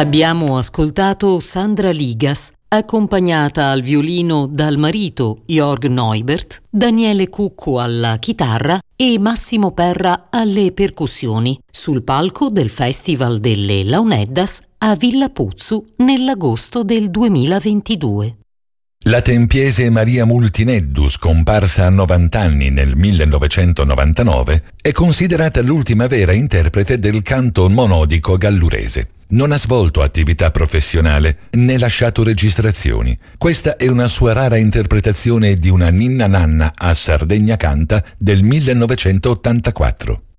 Abbiamo ascoltato Sandra Ligas, accompagnata al violino dal marito Jörg Neubert, Daniele Cucco alla chitarra e Massimo Perra alle percussioni, sul palco del Festival delle Launeddas a Villa Puzzu nell'agosto del 2022. La tempiese Maria Multineddu, scomparsa a 90 anni nel 1999, è considerata l'ultima vera interprete del canto monodico gallurese. Non ha svolto attività professionale né lasciato registrazioni. Questa è una sua rara interpretazione di una ninna nanna a Sardegna Canta del 1984.